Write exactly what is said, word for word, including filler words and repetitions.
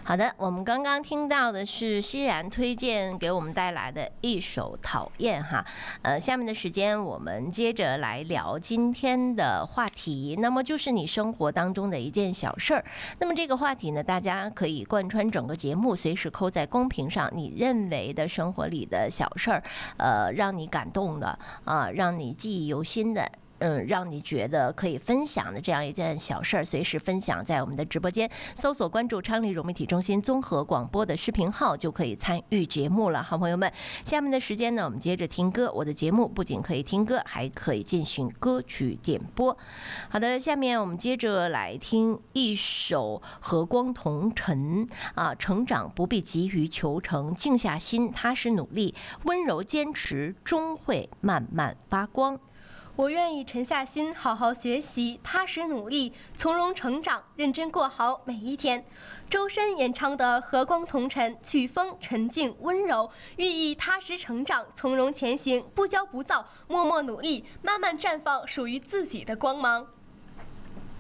好的，我们刚刚听到的是熙然推荐给我们带来的一首《讨厌》哈。呃，下面的时间我们接着来聊今天的话题，那么就是你生活当中的一件小事儿。那么这个话题呢，大家可以贯穿整个节目，随时扣在公屏上，你认为的生活里的小事儿，呃，让你感动的啊、呃，让你记忆犹新的。嗯，让你觉得可以分享的这样一件小事儿，随时分享在我们的直播间，搜索关注昌黎融媒体中心综合广播的视频号，就可以参与节目了。好朋友们，下面的时间呢，我们接着听歌。我的节目不仅可以听歌，还可以进行歌曲点播。好的，下面我们接着来听一首和光同尘啊，成长不必急于求成，静下心，踏实努力，温柔坚持，终会慢慢发光。 我愿意沉下心，好好学习，踏实努力，从容成长，认真过好每一天。周深演唱的《和光同尘》，曲风沉静温柔，寓意踏实成长，从容前行，不骄不躁，默默努力，慢慢绽放属于自己的光芒。